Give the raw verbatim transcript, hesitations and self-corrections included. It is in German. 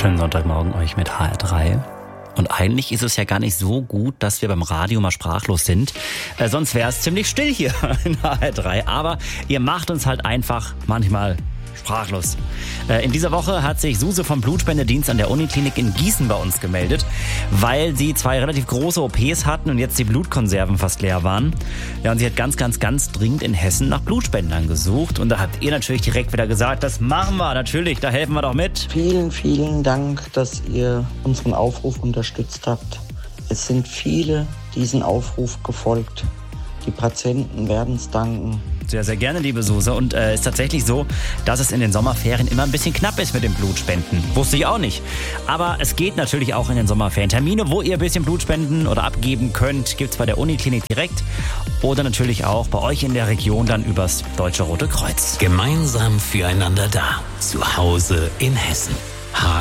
Schönen Sonntagmorgen euch mit H R drei. Und eigentlich ist es ja gar nicht so gut, dass wir beim Radio mal sprachlos sind. Äh, sonst wäre es ziemlich still hier in H R drei. Aber ihr macht uns halt einfach manchmal sprachlos. Äh, in dieser Woche hat sich Suse vom Blutspendedienst an der Uniklinik in Gießen bei uns gemeldet, weil sie zwei relativ große O Ps hatten und jetzt die Blutkonserven fast leer waren. Ja, und sie hat ganz, ganz, ganz dringend in Hessen nach Blutspendern gesucht. Und da habt ihr natürlich direkt wieder gesagt, das machen wir natürlich, da helfen wir doch mit. Vielen, vielen Dank, dass ihr unseren Aufruf unterstützt habt. Es sind viele diesen Aufruf gefolgt. Die Patienten werden es danken. Sehr, sehr gerne, liebe Suse. Und es äh, ist tatsächlich so, dass es in den Sommerferien immer ein bisschen knapp ist mit dem Blutspenden. Wusste ich auch nicht. Aber es geht natürlich auch in den Sommerferien. Termine, wo ihr ein bisschen Blut spenden oder abgeben könnt, gibt es bei der Uniklinik direkt. Oder natürlich auch bei euch in der Region dann übers Deutsche Rote Kreuz. Gemeinsam füreinander da. Zu Hause in Hessen. H